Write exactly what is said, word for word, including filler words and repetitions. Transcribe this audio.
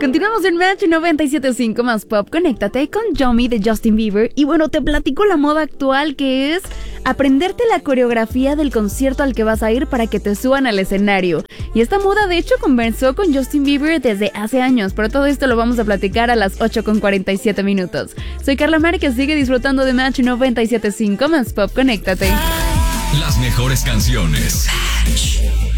Continuamos en Match noventa y siete punto cinco más Pop. Conéctate con Yomi de Justin Bieber. Y bueno, te platico la moda actual, que es aprenderte la coreografía del concierto al que vas a ir para que te suban al escenario. Y esta moda de hecho conversó con Justin Bieber desde hace años, pero todo esto lo vamos a platicar a las ocho con cuarenta y siete minutos. Soy Carla Márquez, sigue disfrutando de Match noventa y siete punto cinco más Pop. Conéctate. Las mejores canciones. Match.